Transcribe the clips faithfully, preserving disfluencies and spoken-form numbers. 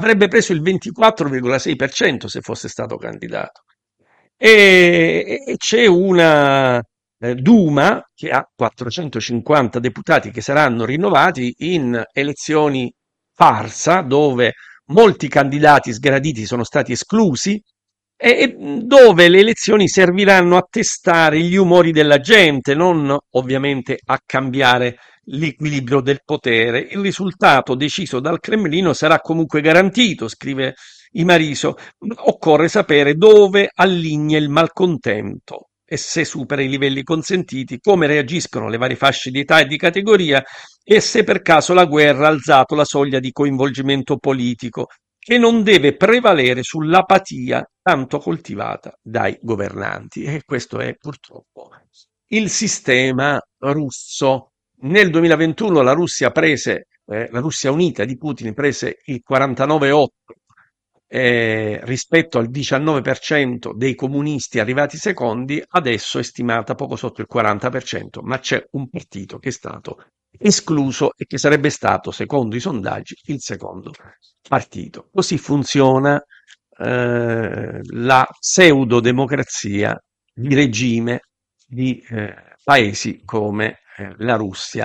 avrebbe preso il ventiquattro virgola sei per cento se fosse stato candidato. E, e c'è una eh, Duma che ha quattrocentocinquanta deputati che saranno rinnovati in elezioni farsa, dove molti candidati sgraditi sono stati esclusi e dove le elezioni serviranno a testare gli umori della gente, non ovviamente a cambiare l'equilibrio del potere. Il risultato deciso dal Cremlino sarà comunque garantito, scrive Imariso. Occorre sapere dove alligna il malcontento e se supera i livelli consentiti, come reagiscono le varie fasce di età e di categoria e se per caso la guerra ha alzato la soglia di coinvolgimento politico, che non deve prevalere sull'apatia tanto coltivata dai governanti. E questo è purtroppo il sistema russo. Nel duemilaventuno la Russia prese, eh, la Russia unita di Putin prese il quarantanove virgola otto eh, rispetto al diciannove per cento dei comunisti arrivati secondi, adesso è stimata poco sotto il quaranta per cento, ma c'è un partito che è stato escluso e che sarebbe stato, secondo i sondaggi, il secondo partito. Così funziona eh, la pseudodemocrazia di regime di eh, paesi come eh, la Russia.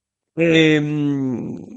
Ehm,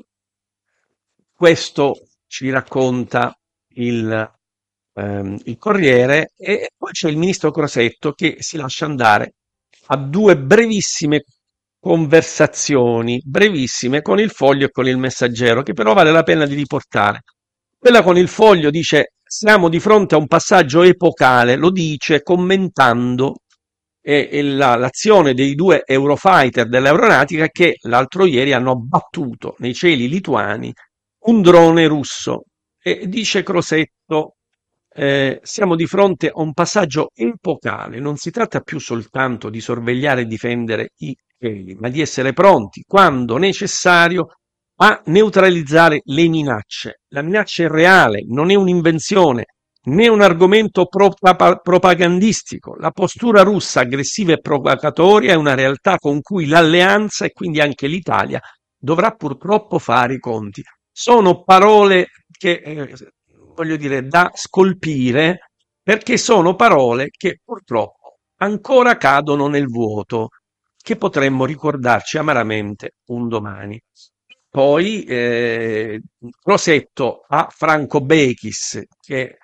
Questo ci racconta il, ehm, il Corriere e poi c'è il ministro Crosetto che si lascia andare a due brevissime conversazioni, brevissime, con il Foglio e con il Messaggero, che però vale la pena di riportare. Quella con il Foglio dice: siamo di fronte a un passaggio epocale, lo dice commentando e, e la- l'azione dei due Eurofighter dell'aeronautica che l'altro ieri hanno abbattuto nei cieli lituani un drone russo. E dice Crosetto, eh, siamo di fronte a un passaggio epocale, non si tratta più soltanto di sorvegliare e difendere i cieli, ma di essere pronti, quando necessario, a neutralizzare le minacce. La minaccia è reale, non è un'invenzione, né un argomento propa- propagandistico. La postura russa aggressiva e provocatoria è una realtà con cui l'alleanza e quindi anche l'Italia dovrà purtroppo fare i conti. Sono parole che, eh, voglio dire, da scolpire, perché sono parole che purtroppo ancora cadono nel vuoto, che potremmo ricordarci amaramente un domani. Poi eh, Crosetto a Franco Bechis, che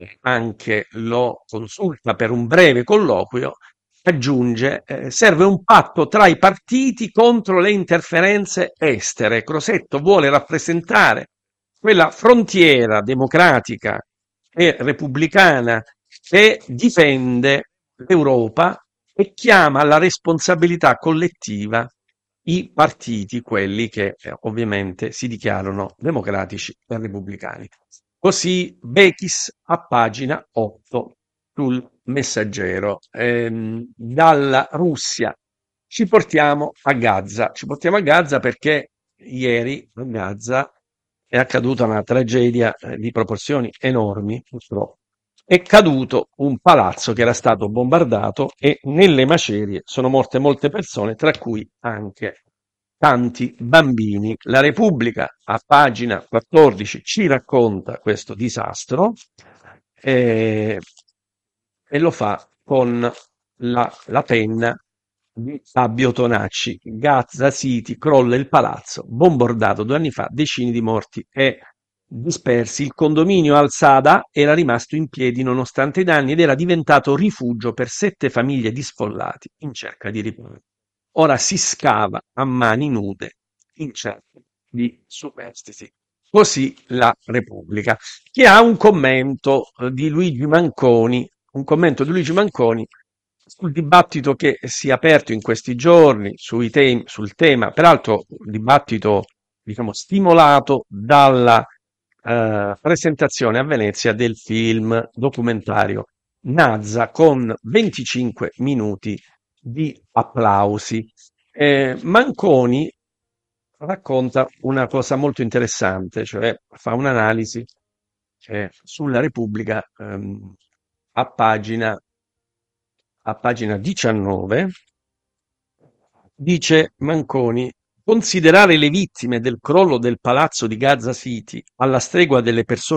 anche lo consulta per un breve colloquio, aggiunge, eh, serve un patto tra i partiti contro le interferenze estere. Crosetto vuole rappresentare quella frontiera democratica e repubblicana che difende l'Europa e chiama alla responsabilità collettiva i partiti, quelli che eh, ovviamente si dichiarano democratici e repubblicani. Così Bechis a pagina otto sul Messaggero. Ehm, dalla Russia ci portiamo a Gaza. Ci portiamo a Gaza perché ieri a Gaza è accaduta una tragedia eh, di proporzioni enormi, purtroppo. È caduto un palazzo che era stato bombardato e nelle macerie sono morte molte persone, tra cui anche tanti bambini. La Repubblica, a pagina quattordici, ci racconta questo disastro eh, e lo fa con la, la penna di Fabio Tonacci. Gaza City, crolla il palazzo, bombardato due anni fa, decine di morti e dispersi. Il condominio Al-Sada era rimasto in piedi nonostante i danni ed era diventato rifugio per sette famiglie di sfollati in cerca di riparo. Ora si scava a mani nude in cerca di superstiti. Così la Repubblica, che ha un commento eh, di Luigi Manconi, un commento di Luigi Manconi sul dibattito che si è aperto in questi giorni sui temi, sul tema, peraltro un dibattito diciamo stimolato dalla eh, presentazione a Venezia del film documentario Nazza con venticinque minuti di applausi. Eh, Manconi racconta una cosa molto interessante, cioè fa un'analisi eh, sulla Repubblica ehm, a pagina, a pagina diciannove, dice Manconi: considerare le vittime del crollo del palazzo di Gaza City alla stregua delle persone